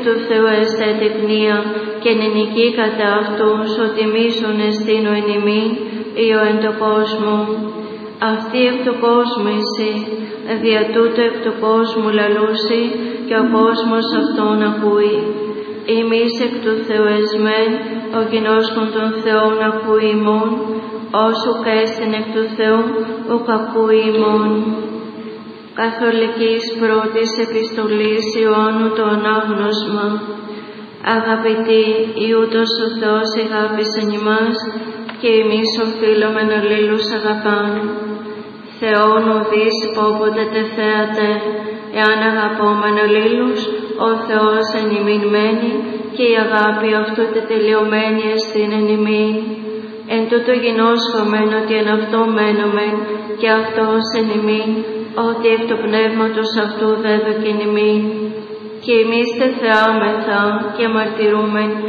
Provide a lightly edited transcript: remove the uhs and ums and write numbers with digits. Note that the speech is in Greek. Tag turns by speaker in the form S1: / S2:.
S1: του Θεού εστέ τεκνία, και νενική κατά αυτούς, ότι μίσον εστίνω εν ημί, ή ο εν το κόσμο. Αυτή εκ του κόσμου εσύ, δια τούτο εκ του κόσμου λαλούσι, και ο κόσμος αυτόν ακούει. Εμείς εκ του Θεού εσμέν, ο γινώσκον των Θεών ακούει ημών, όσου καίστην εκ του Θεού, ουκ ακούει ημών. Καθολικής πρώτης επιστολής Ιωάννου το ανάγνωσμα. Αγαπητοί, ούτως ο Θεός αγάπησεν ημάς, και εμείς οφείλομεν αλλήλους αγαπάν. Θεόν ουδείς όποτε τεθέατε, εάν αγαπώμεν αλλήλους, ο Θεός εν ημίν μένει, και η αγάπη αυτού τετελειωμένη εστίν εν ημίν. Εν τούτο γινώσκομεν ότι εν αυτό μένομεν, και αυτός εν ημίν, ότι εκ του πνεύματος αυτού δέδωκεν ημίν. Και εμείς τεθεάμεθα και μαρτυρούμεν